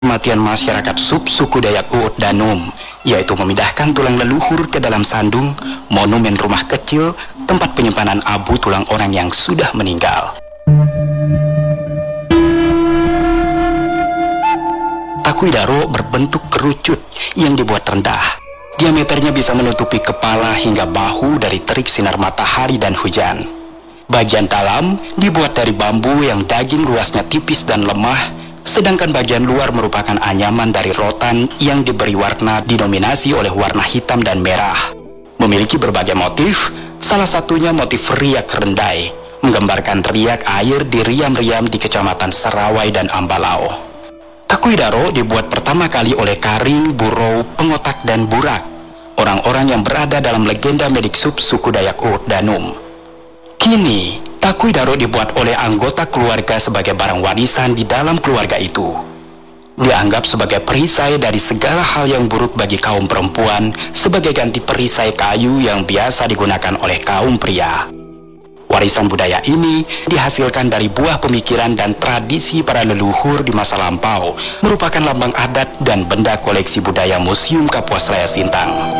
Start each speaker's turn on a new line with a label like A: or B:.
A: Kematian masyarakat subsuku Dayak Uut Danum, yaitu memindahkan tulang leluhur ke dalam sandung, monumen rumah kecil, tempat penyimpanan abu tulang orang yang sudah meninggal. Takuidaro berbentuk kerucut yang dibuat rendah. Diameternya bisa menutupi kepala hingga bahu dari terik sinar matahari dan hujan. Bagian dalam dibuat dari bambu yang daging luasnya tipis dan lemah, sedangkan bagian luar merupakan anyaman dari rotan yang diberi warna didominasi oleh warna hitam dan merah. Memiliki berbagai motif, salah satunya motif riak rendai, menggambarkan riak air di riam-riam di kecamatan Serawai dan Ambalau. Takuidaro dibuat pertama kali oleh Karing, Burou, Pengotak, dan Burak, orang-orang yang berada dalam legenda medik subsuku Dayak Uut Danum. Kini, Takuidaro dibuat oleh anggota keluarga sebagai barang warisan di dalam keluarga itu. Dianggap sebagai perisai dari segala hal yang buruk bagi kaum perempuan, sebagai ganti perisai kayu yang biasa digunakan oleh kaum pria. Warisan budaya ini dihasilkan dari buah pemikiran dan tradisi para leluhur di masa lampau, merupakan lambang adat dan benda koleksi budaya Museum Kapuas Raya Sintang.